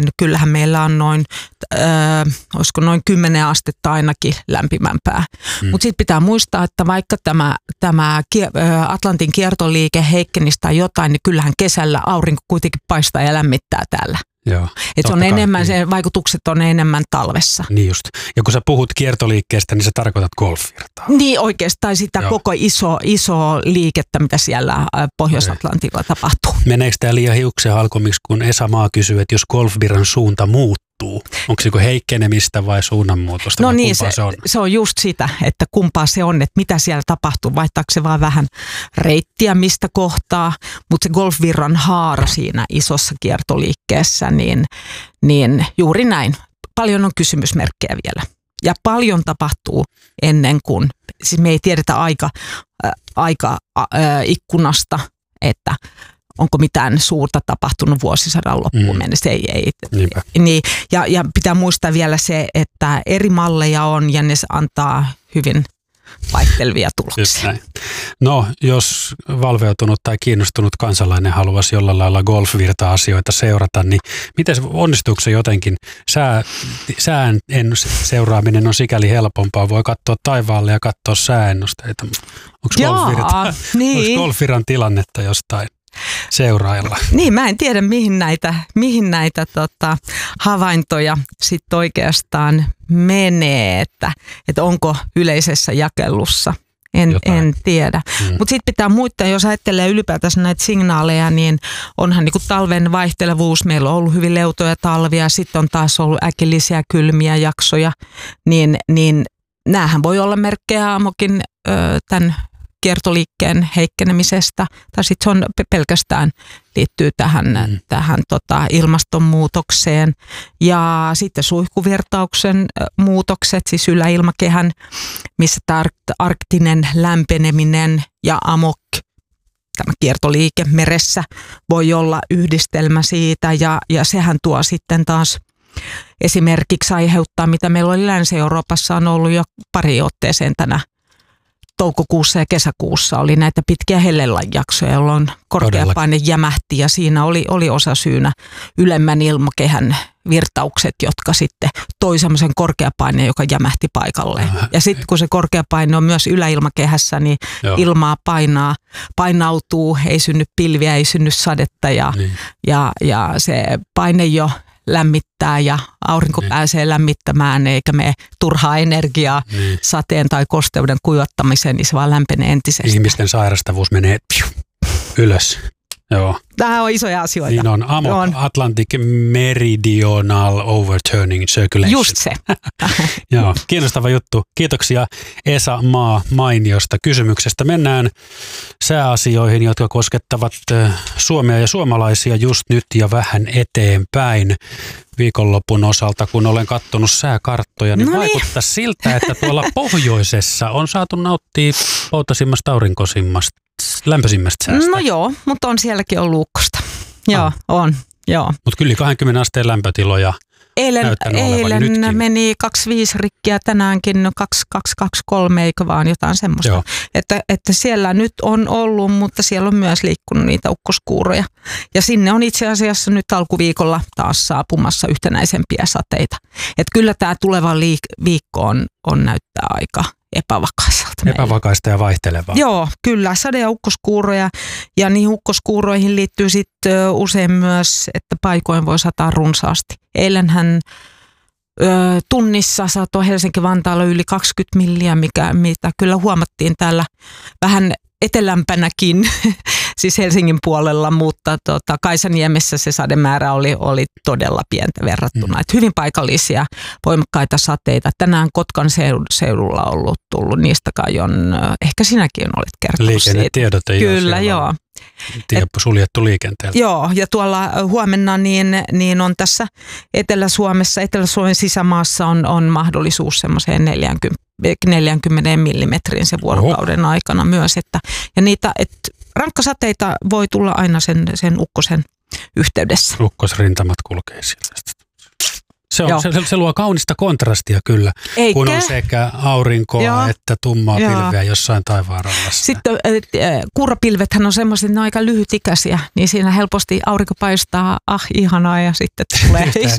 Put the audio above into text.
kyllähän meillä on olisiko noin 10 astetta ainakin lämpimämpää. Mutta sitten pitää muistaa, että vaikka tämä Atlantin kiertoliike heikkenisi tai jotain, niin kyllähän kesällä aurinko kuitenkin paistaa ja lämmittää täällä. Joo, että se on enemmän, sen vaikutukset on enemmän talvessa. Niin just. Ja kun sä puhut kiertoliikkeestä, niin sä tarkoitat golfvirtaa. Niin oikeastaan sitä koko iso liikettä, mitä siellä Pohjois-Atlantilla tapahtuu. Meneekö tämä liian hiuksen halkomiksi, kun Esa Maa kysyy, että jos golfvirran suunta muuttuu, onko se heikkenemistä vai suunnanmuutosta? No niin, se on just sitä, että kumpaa se on, että mitä siellä tapahtuu. Vaihtaako se vaan vähän reittiä mistä kohtaa, mutta se golfvirran haara siinä isossa kiertoliikkeessä, niin juuri näin. Paljon on kysymysmerkkejä vielä. Ja paljon tapahtuu ennen kuin, siis me ei tiedetä ikkunasta, että onko mitään suurta tapahtunut vuosisadan loppuun mennessä. Ei. Niin, ja pitää muistaa vielä se, että eri malleja on ja ne antaa hyvin vaihtelevia tuloksia. No, jos valveutunut tai kiinnostunut kansalainen haluaisi jollain lailla golfvirta-asioita seurata, niin miten onnistuuko se jotenkin? Sään seuraaminen on sikäli helpompaa. Voi katsoa taivaalle ja katsoa sääennusteita. Onko golfvirran tilannetta jostain seurailla? Niin, mä en tiedä mihin näitä havaintoja sitten oikeastaan menee, että onko yleisessä jakelussa. En tiedä. Mutta sitten pitää muistaa, jos ajattelee ylipäätänsä näitä signaaleja, niin onhan niinku talven vaihtelevuus. Meillä on ollut hyvin leutoja talvia, sitten on taas ollut äkillisiä kylmiä jaksoja, niin näähän voi olla merkkejä aamokin tämän kiertoliikkeen heikkenemisestä, tai sitten se on pelkästään liittyy tähän ilmastonmuutokseen. Ja sitten suihkuvirtauksen muutokset, siis yläilmakehän, missä arktinen lämpeneminen ja amok, tämä kiertoliike meressä, voi olla yhdistelmä siitä, ja sehän tuo sitten taas esimerkiksi aiheuttaa, mitä meillä oli Länsi-Euroopassa on ollut jo pari otteeseen tänä toukokuussa ja kesäkuussa oli näitä pitkiä hellejaksoja, jolloin korkeapaine jämähti ja siinä oli osasyynä ylemmän ilmakehän virtaukset, jotka sitten toi semmoisen korkeapaineen, joka jämähti paikalleen. Ja sitten kun se korkeapaine on myös yläilmakehässä, niin ilmaa painautuu, ei synny pilviä, ei synny sadetta ja se paine jo lämmittää ja aurinko pääsee lämmittämään eikä mene turhaa energiaa sateen tai kosteuden kuivattamiseen, niin se vaan lämpenee entisestään. Ihmisten sairastavuus menee ylös. Joo. Tämä on isoja asioita. Niin on. Atlantic Meridional Overturning Circulation. Just se. Joo, kiinnostava juttu. Kiitoksia Esa Maa mainiosta kysymyksestä. Mennään sääasioihin, jotka koskettavat Suomea ja suomalaisia just nyt ja vähän eteenpäin. Viikonlopun osalta, kun olen katsonut sääkarttoja, niin vaikuttaa siltä, että tuolla pohjoisessa on saatu nauttia poutasimmasta, aurinkoisimmasta, lämpöisimmästä säästä. No joo, mutta on sielläkin ollut ukkosta. Joo, on. Mutta kyllä 20 asteen lämpötiloja eilen meni 25 rikkiä, tänäänkin 2223, eikö vaan jotain semmoista. Että siellä nyt on ollut, mutta siellä on myös liikkunut niitä ukkoskuuroja. Ja sinne on itse asiassa nyt alkuviikolla taas saapumassa yhtenäisempiä sateita. Että kyllä tämä tuleva viikko on näyttää aika epävakaiselta. Epävakaista ja vaihtelevaa. Joo, kyllä. Sade- ja ukkoskuuroja. Ja niihin ukkoskuuroihin liittyy sitten usein myös, että paikoin voi sataa runsaasti. Eilenhän tunnissa satoi Helsinki-Vantaalla yli 20 milliä, mitä kyllä huomattiin täällä vähän etelämpänäkin, siis Helsingin puolella, mutta Kaisaniemessä se sademäärä oli todella pientä verrattuna. Että hyvin paikallisia, voimakkaita sateita. Tänään Kotkan seudulla on tullut, niistä kai on, ehkä sinäkin olet kertonut siitä. Liikennetiedote. Kyllä, joo. Suljettu liikenteeltä. Joo, ja tuolla huomenna niin on tässä Etelä-Suomessa, Etelä-Suomen sisämaassa on mahdollisuus semmoiseen 40 millimetrin se vuorokauden aikana myös. Ja niitä, rankkasateita voi tulla aina sen ukkosen yhteydessä. Ukkosrintamat kulkee sieltä. Se luo kaunista kontrastia kyllä, kun on sekä aurinkoa että tummaa pilveä jossain taivaan rannassa. Sitten kuurapilvethän on semmoiset, ne aika lyhytikäisiä, niin siinä helposti aurinko paistaa, ihanaa, ja sitten tulee